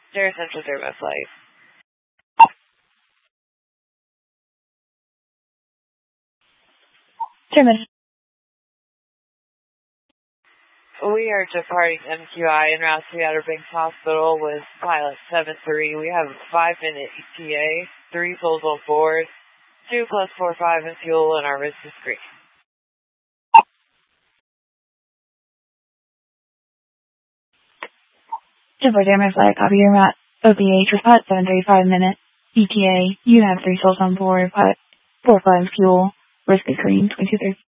Air Central Thermo Flight. Terminal. We are departing MQI en route to Outer Banks Hospital with pilot 73. We have a 5-minute ETA, 3 souls on board, 2 plus 45 in fuel, and our wrist is green. Denver Thermo Flight, copy your route. OPH, report 735 minute. ETA, you have 3 souls on board, pilot 45 fuel, wrist is green, 2230.